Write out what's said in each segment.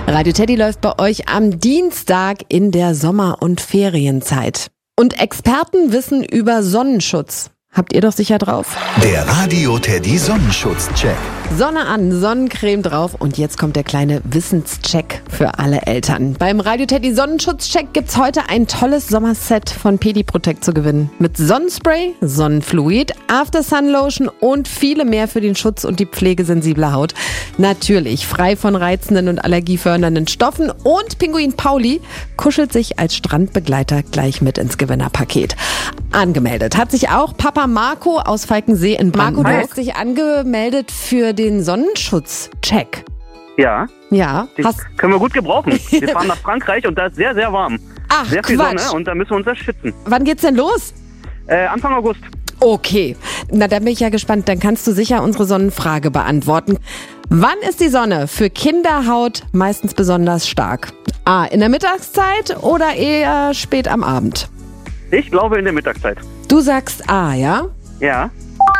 Radio Teddy läuft bei euch am Dienstag in der Sommer- und Ferienzeit. Und Experten wissen über Sonnenschutz. Habt ihr doch sicher drauf? Der Radio Teddy Sonnenschutz-Check. Sonne an, Sonnencreme drauf und jetzt kommt der kleine Wissenscheck für alle Eltern. Beim Radio Teddy Sonnenschutz-Check gibt's heute ein tolles Sommerset von Pedi Protect zu gewinnen. Mit Sonnenspray, Sonnenfluid, After-Sun-Lotion und viele mehr für den Schutz und die Pflege sensibler Haut. Natürlich frei von reizenden und allergiefördernden Stoffen und Pinguin Pauli kuschelt sich als Strandbegleiter gleich mit ins Gewinnerpaket. Angemeldet hat sich auch Papa Marco aus Falkensee in Brandenburg. Marco, du hast dich angemeldet für den Sonnenschutz-Check. Ja. Ja. Können wir gut gebrauchen. Wir fahren nach Frankreich und da ist sehr, sehr warm. Ach, sehr viel Quatsch. Sonne und da müssen wir uns das schützen. Wann geht's denn los? Anfang August. Okay. Na, da bin ich ja gespannt. Dann kannst du sicher unsere Sonnenfrage beantworten. Wann ist die Sonne für Kinderhaut meistens besonders stark? A, in der Mittagszeit oder eher spät am Abend? Ich glaube in der Mittagszeit. Du sagst A, ja? Ja.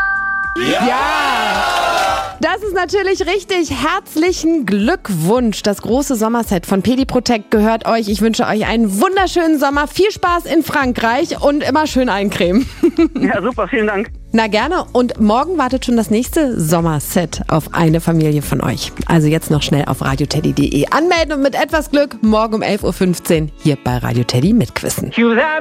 Ja! Das ist natürlich richtig. Herzlichen Glückwunsch. Das große Sommerset von Pedi Protect gehört euch. Ich wünsche euch einen wunderschönen Sommer. Viel Spaß in Frankreich und immer schön eincremen. Ja, super. Vielen Dank. Na gerne. Und morgen wartet schon das nächste Sommerset auf eine Familie von euch. Also jetzt noch schnell auf radioteddy.de anmelden und mit etwas Glück morgen um 11.15 Uhr hier bei Radio Teddy mitquissen.